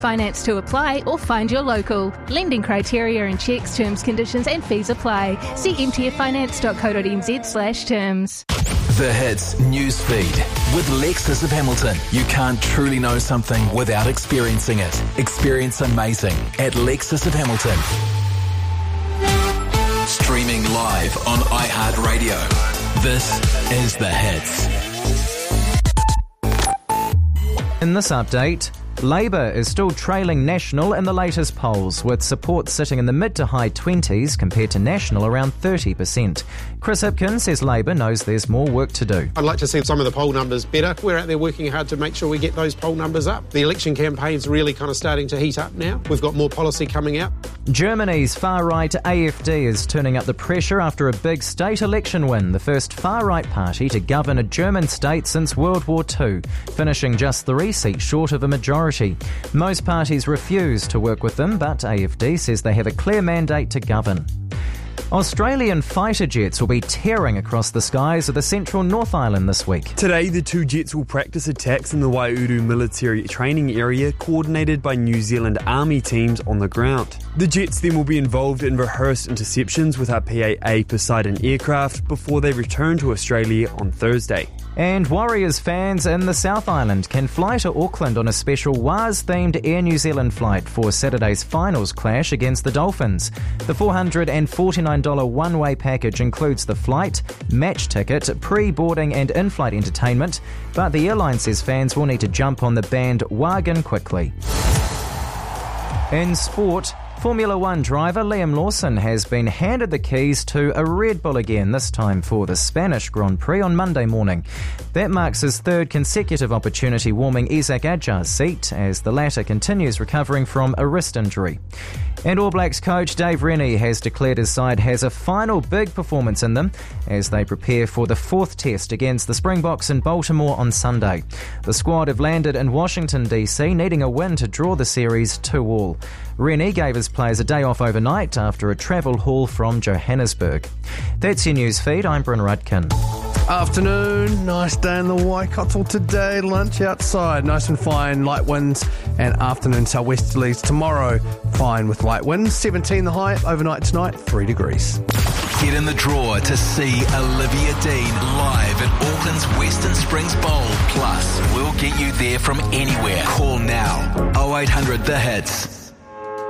Finance to apply or find your local. Lending criteria and checks, terms, conditions and fees apply. See mtffinance.co.nz/terms. The Hits news feed with Lexus of Hamilton. You can't truly know something without experiencing it. Experience amazing at Lexus of Hamilton. Streaming live on iHeartRadio. This is The Hits. In this update, Labour is still trailing National in the latest polls, with support sitting in the mid to high 20s compared to National around 30%. Chris Hipkin says Labour knows there's more work to do. I'd like to see some of the poll numbers better. We're out there working hard to make sure we get those poll numbers up. The election campaign's really kind of starting to heat up now. We've got more policy coming out. Germany's far-right AfD is turning up the pressure after a big state election win, the first far-right party to govern a German state since World War II, finishing just 3 seats short of a majority. Most parties refuse to work with them, but AfD says they have a clear mandate to govern. Australian fighter jets will be tearing across the skies of the central North Island this week. Today, the two jets will practice attacks in the Waiuru military training area, coordinated by New Zealand Army teams on the ground. The jets then will be involved in rehearsed interceptions with our PAA Poseidon aircraft before they return to Australia on Thursday. And Warriors fans in the South Island can fly to Auckland on a special Waz-themed Air New Zealand flight for Saturday's finals clash against the Dolphins. The $449 one-way package includes the flight, match ticket, pre-boarding and in-flight entertainment, but the airline says fans will need to jump on the band wagon quickly. In sport, Formula One driver Liam Lawson has been handed the keys to a Red Bull again, this time for the Spanish Grand Prix on Monday morning. That marks his third consecutive opportunity warming Isaac Adjar's seat as the latter continues recovering from a wrist injury. And All Blacks coach Dave Rennie has declared his side has a final big performance in them as they prepare for the fourth test against the Springboks in Baltimore on Sunday. The squad have landed in Washington DC, needing a win to draw the series 2-2. Rennie gave his players a day off overnight after a travel haul from Johannesburg. That's your news feed. I'm Bryn Rudkin. Afternoon, nice day in the Waikato today, lunch outside, nice and fine, light winds, and afternoon southwesterlies tomorrow, fine with light winds, 17 the high, overnight tonight, 3 degrees. Get in the draw to see Olivia Dean live at Auckland's Western Springs Bowl. Plus, we'll get you there from anywhere. Call now, 0800 The Hits.